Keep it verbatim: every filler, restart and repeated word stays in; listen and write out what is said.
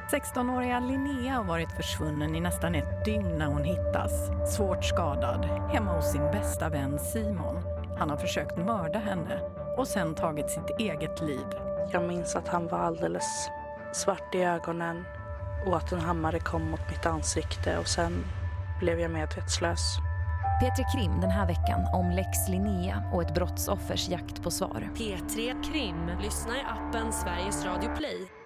sextonåriga Linnea har varit försvunnen i nästan ett dygn när hon hittas. Svårt skadad, hemma hos sin bästa vän Simon. Han har försökt mörda henne och sen tagit sitt eget liv. Jag minns att han var alldeles svart i ögonen och att en hammare kom mot mitt ansikte och sen blev jag medvetslös. P tre Krim den här veckan om Lex Linnea och ett brottsoffers jakt på svar. P tre Krim, lyssna i appen Sveriges Radio Play.